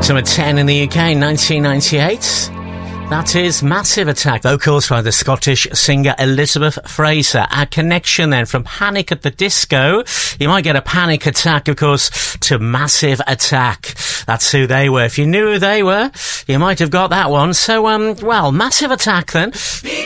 Number 10 in the UK, 1998. That is Massive Attack, vocals by the Scottish singer Elizabeth Fraser. Our connection then from Panic at the Disco. You might get a panic attack, of course, to Massive Attack. That's who they were. If you knew who they were, you might have got that one. So, well, Massive Attack then.